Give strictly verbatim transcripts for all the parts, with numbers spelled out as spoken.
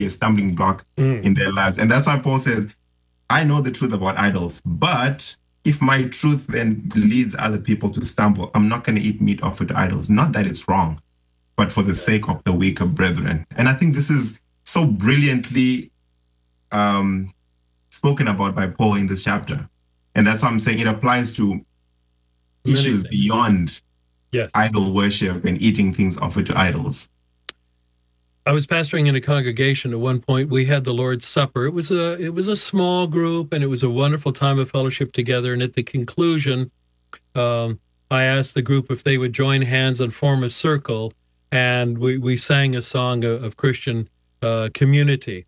be a stumbling block mm. in their lives. And that's why Paul says, I know the truth about idols, but if my truth then leads other people to stumble, I'm not going to eat meat offered to idols. Not that it's wrong, but for the sake of the weaker brethren. And I think this is so brilliantly um, spoken about by Paul in this chapter. And that's why I'm saying it applies to issues beyond yes. idol worship and eating things offered to idols. I was pastoring in a congregation at one point. We had the Lord's Supper. It was a it was a small group, and it was a wonderful time of fellowship together. And at the conclusion, um, I asked the group if they would join hands and form a circle, and we, we sang a song of, of Christian uh, community.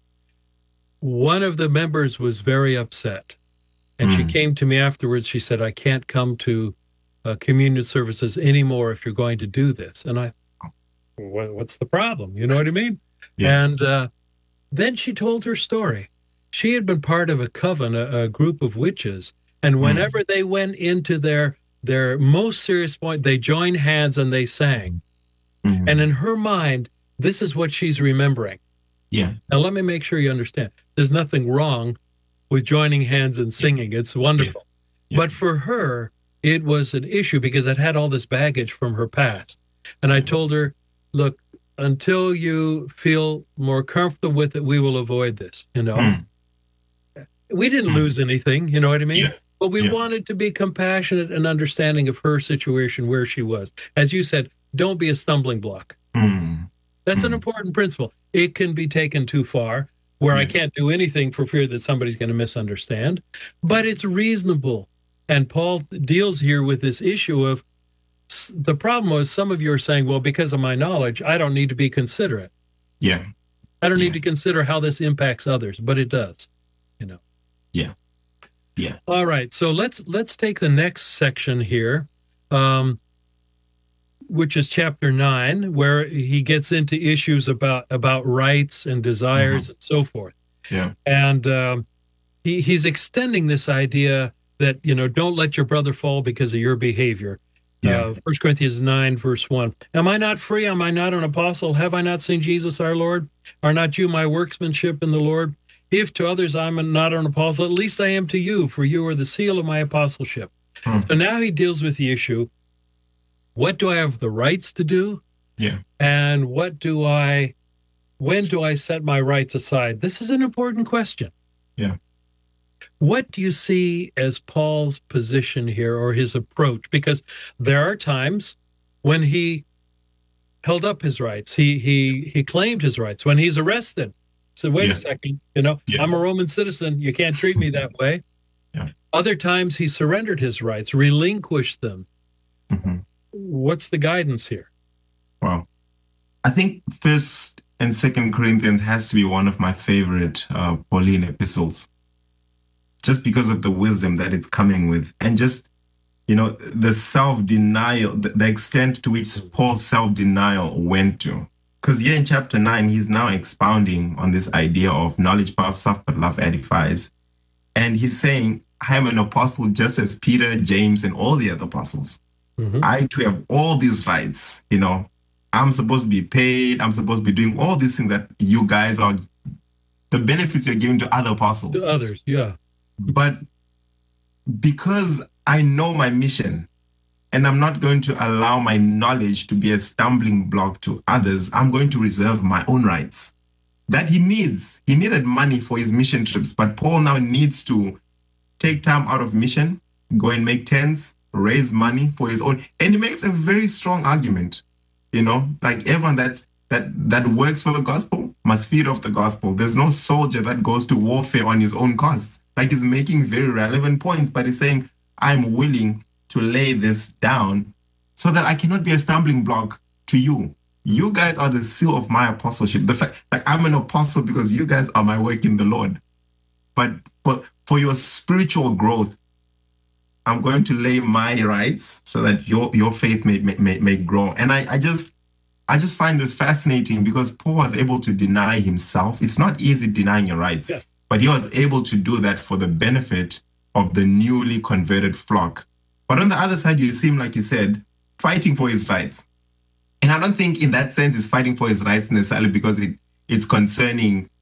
One of the members was very upset, and mm. she came to me afterwards. She said, I can't come to uh, communion services anymore if you're going to do this. And I what's the problem? You know what I mean? Yeah. And uh, then she told her story. She had been part of a coven, a, a group of witches, and whenever mm. they went into their their most serious point, they joined hands and they sang. Mm. And in her mind, this is what she's remembering. Yeah. Now, let me make sure you understand. There's nothing wrong with joining hands and singing. It's wonderful. Yeah. Yeah. But for her, it was an issue because it had all this baggage from her past. And I told her, look, until you feel more comfortable with it, we will avoid this, you know. Mm. We didn't mm. lose anything, you know what I mean? Yeah. But we yeah. wanted to be compassionate and understanding of her situation, where she was. As you said, don't be a stumbling block. Mm. That's mm. an important principle. It can be taken too far, where yeah. I can't do anything for fear that somebody's going to misunderstand. But it's reasonable. And Paul deals here with this issue of, the problem was some of you are saying, well, because of my knowledge, I don't need to be considerate. Yeah. I don't yeah. need to consider how this impacts others, but it does, you know. Yeah. Yeah. All right. So let's let's take the next section here, um, which is chapter nine, where he gets into issues about, about rights and desires mm-hmm. and so forth. Yeah. And um, he, he's extending this idea that, you know, don't let your brother fall because of your behavior. Yeah. Uh, First Corinthians nine, verse one. Am I not free? Am I not an apostle? Have I not seen Jesus our Lord? Are not you my workmanship in the Lord? If to others I'm not an apostle, at least I am to you, for you are the seal of my apostleship. Hmm. So now he deals with the issue, what do I have the rights to do? Yeah. And what do I, when do I set my rights aside? This is an important question. Yeah. What do you see as Paul's position here, or his approach? Because there are times when he held up his rights. He he he claimed his rights. When he's arrested, said, wait yeah. a second, you know, yeah. I'm a Roman citizen. You can't treat me that way. Yeah. Other times he surrendered his rights, relinquished them. Mm-hmm. What's the guidance here? Well, I think First and Second Corinthians has to be one of my favorite uh, Pauline epistles, just because of the wisdom that it's coming with, and just, you know, the self-denial, the, the extent to which Paul's self-denial went to. Because here in chapter nine, he's now expounding on this idea of knowledge puffs up, but love edifies. And he's saying, I am an apostle just as Peter, James, and all the other apostles. Mm-hmm. I too have all these rights, you know. I'm supposed to be paid. I'm supposed to be doing all these things that you guys are, the benefits you're giving to other apostles. To others, yeah. But because I know my mission and I'm not going to allow my knowledge to be a stumbling block to others, I'm going to reserve my own rights that he needs. He needed money for his mission trips, but Paul now needs to take time out of mission, go and make tents, raise money for his own. And he makes a very strong argument, you know, like everyone that's, that, that works for the gospel must feed off the gospel. There's no soldier that goes to warfare on his own costs. Like, he's making very relevant points, but he's saying, I'm willing to lay this down so that I cannot be a stumbling block to you. You guys are the seal of my apostleship. The fact, like, I'm an apostle because you guys are my work in the Lord. But for, for your spiritual growth, I'm going to lay my rights so that your, your faith may, may, may grow. And I, I just, I just find this fascinating because Paul was able to deny himself. It's not easy denying your rights. Yeah. But he was able to do that for the benefit of the newly converted flock. But on the other side, you see him, like you said, fighting for his rights. And I don't think in that sense he's fighting for his rights necessarily because it, it's concerning